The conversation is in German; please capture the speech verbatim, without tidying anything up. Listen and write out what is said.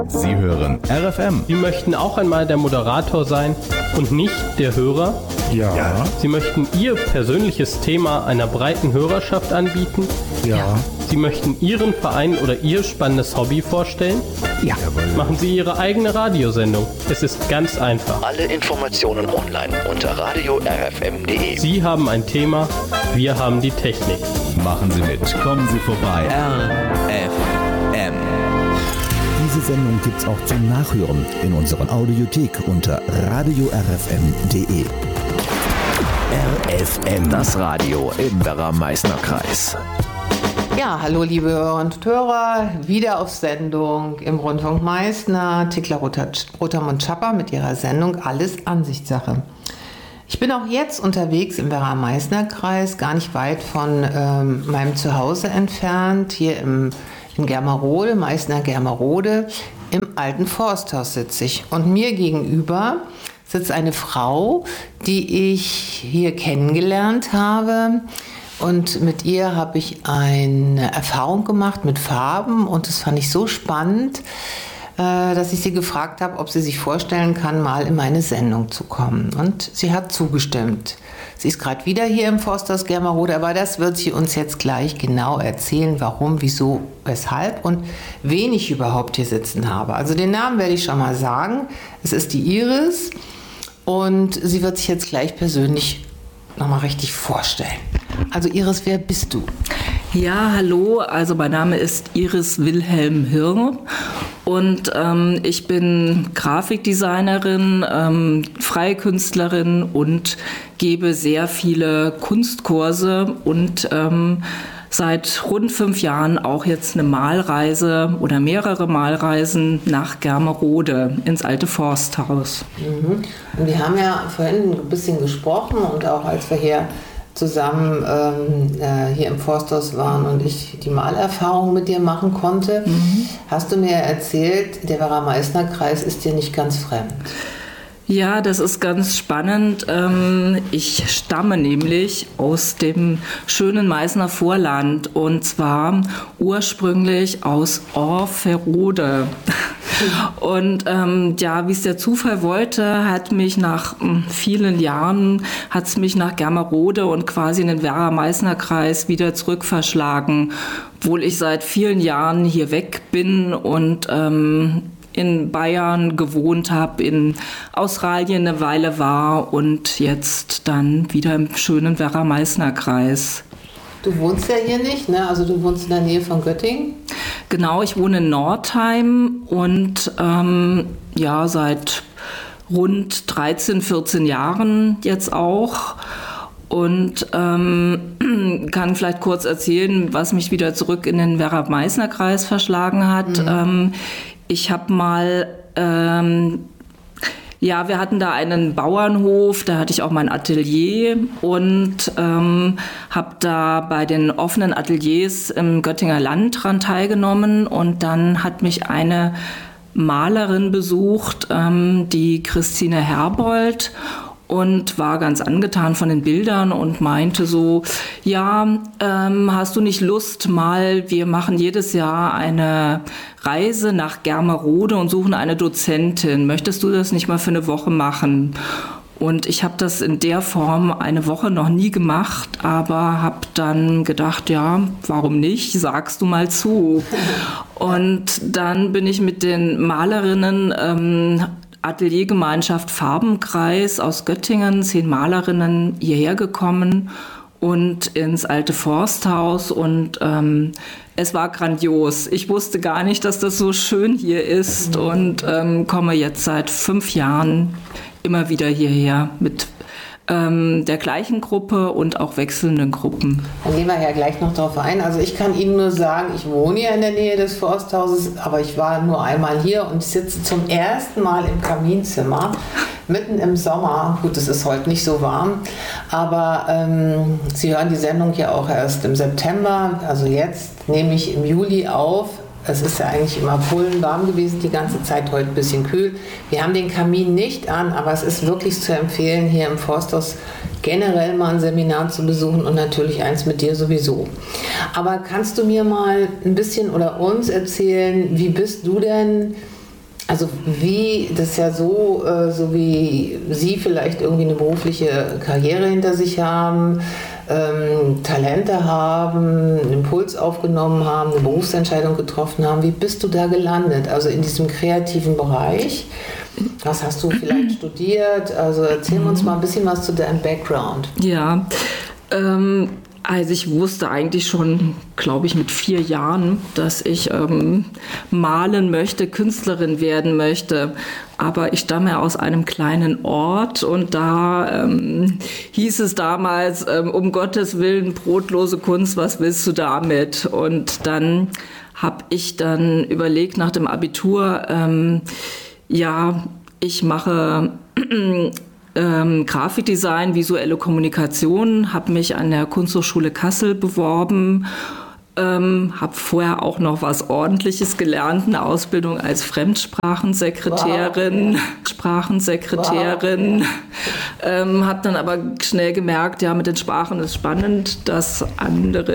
Sie hören R F M. Sie möchten auch einmal der Moderator sein und nicht der Hörer? Ja. ja. Sie möchten Ihr persönliches Thema einer breiten Hörerschaft anbieten? Ja. ja. Sie möchten Ihren Verein oder Ihr spannendes Hobby vorstellen? Ja. Machen Sie Ihre eigene Radiosendung. Es ist ganz einfach. Alle Informationen online unter radio r f m punkt d e. Sie haben ein Thema, wir haben die Technik. Machen Sie mit, kommen Sie vorbei. R F M. Diese Sendung gibt's auch zum Nachhören in unserer Audiothek unter radio r f m punkt d e. R F M, das Radio im Werra-Meißner-Kreis. Ja, hallo liebe Hörer und Hörer, wieder auf Sendung im Rundfunk Meißner, Thekla Rotermund-Schapper mit ihrer Sendung Alles Ansichtssache. Ich bin auch jetzt unterwegs im Werra-Meißner-Kreis, gar nicht weit von ähm, meinem Zuhause entfernt, hier im, in Germerode, Meißner-Germerode, im alten Forsthaus sitze ich. Und mir gegenüber sitzt eine Frau, die ich hier kennengelernt habe. Und mit ihr habe ich eine Erfahrung gemacht mit Farben und das fand ich so spannend, dass ich sie gefragt habe, ob sie sich vorstellen kann, mal in meine Sendung zu kommen. Und sie hat zugestimmt. Sie ist gerade wieder hier im Forsthaus Germerode, aber das wird sie uns jetzt gleich genau erzählen, warum, wieso, weshalb und wen ich überhaupt hier sitzen habe. Also den Namen werde ich schon mal sagen. Es ist die Iris und sie wird sich jetzt gleich persönlich nochmal richtig vorstellen. Also Iris, wer bist du? Ja, hallo, also mein Name ist Iris Wilhelm Hirn und ähm, ich bin Grafikdesignerin, ähm, freie Künstlerin und gebe sehr viele Kunstkurse und ähm, seit rund fünf Jahren auch jetzt eine Malreise oder mehrere Malreisen nach Germerode ins alte Forsthaus. Mhm. Und wir haben ja vorhin ein bisschen gesprochen und auch als wir hier zusammen ähm, äh, hier im Forsthaus waren und ich die Malerfahrung mit dir machen konnte, mhm. hast du mir erzählt, der Werra-Meißner-Kreis ist dir nicht ganz fremd. Ja, das ist ganz spannend. Ich stamme nämlich aus dem schönen Meißner Vorland und zwar ursprünglich aus Orferode. Und ähm, ja, wie es der Zufall wollte, hat mich nach ähm, vielen Jahren hat es mich nach Germerode und quasi in den Werra-Meißner-Kreis wieder zurückverschlagen, obwohl ich seit vielen Jahren hier weg bin und ähm, in Bayern gewohnt habe, in Australien eine Weile war und jetzt dann wieder im schönen Werra-Meißner-Kreis. Du wohnst ja hier nicht, ne? Also du wohnst in der Nähe von Göttingen? Genau, ich wohne in Nordheim und ähm, ja, seit rund dreizehn, vierzehn Jahren jetzt auch. Und ähm, kann vielleicht kurz erzählen, was mich wieder zurück in den Werra-Meißner-Kreis verschlagen hat. Mhm. Ähm, ich habe mal... Ähm, Ja, wir hatten da einen Bauernhof, da hatte ich auch mein Atelier und ähm, habe da bei den offenen Ateliers im Göttinger Land dran teilgenommen und dann hat mich eine Malerin besucht, ähm, die Christine Herbold, und war ganz angetan von den Bildern und meinte so, ja, ähm, hast du nicht Lust mal, wir machen jedes Jahr eine Reise nach Germerode und suchen eine Dozentin. Möchtest du das nicht mal für eine Woche machen? Und ich habe das in der Form eine Woche noch nie gemacht, aber habe dann gedacht, ja, warum nicht? Sagst du mal zu. Und dann bin ich mit den Malerinnen ähm, Ateliergemeinschaft Farbenkreis aus Göttingen, zehn Malerinnen hierher gekommen und ins alte Forsthaus und ähm, es war grandios. Ich wusste gar nicht, dass das so schön hier ist und ähm, komme jetzt seit fünf Jahren immer wieder hierher mit ähm, der gleichen Gruppe und auch wechselnden Gruppen. Dann gehen wir ja gleich noch drauf ein. Also ich kann Ihnen nur sagen, ich wohne hier in der Nähe des Forsthauses, aber ich war nur einmal hier und sitze zum ersten Mal im Kaminzimmer, mitten im Sommer. Gut, es ist heute nicht so warm, aber ähm, Sie hören die Sendung ja auch erst im September, also jetzt nehme ich im Juli auf. Es ist ja eigentlich immer bullenwarm gewesen, die ganze Zeit, heute ein bisschen kühl. Wir haben den Kamin nicht an, aber es ist wirklich zu empfehlen, hier im Forsthaus generell mal ein Seminar zu besuchen und natürlich eins mit dir sowieso. Aber kannst du mir mal ein bisschen oder uns erzählen, wie bist du denn Also wie, das ist ja so, äh, so wie Sie vielleicht irgendwie eine berufliche Karriere hinter sich haben, ähm, Talente haben, einen Impuls aufgenommen haben, eine Berufsentscheidung getroffen haben. Wie bist du da gelandet? Also in diesem kreativen Bereich. Was hast du vielleicht studiert? Also erzähl uns mal ein bisschen was zu deinem Background. Ja, ähm, also ich wusste eigentlich schon, glaube ich, mit vier Jahren, dass ich ähm, malen möchte, Künstlerin werden möchte. Aber ich stamme aus einem kleinen Ort und da ähm, hieß es damals, ähm, um Gottes Willen, brotlose Kunst, was willst du damit? Und dann habe ich dann überlegt nach dem Abitur, ähm, ja, ich mache ähm, Grafikdesign, visuelle Kommunikation, habe mich an der Kunsthochschule Kassel beworben, ähm, habe vorher auch noch was Ordentliches gelernt, eine Ausbildung als Fremdsprachensekretärin, wow. Sprachensekretärin, wow. ähm, habe dann aber schnell gemerkt, ja, mit den Sprachen ist spannend, dass andere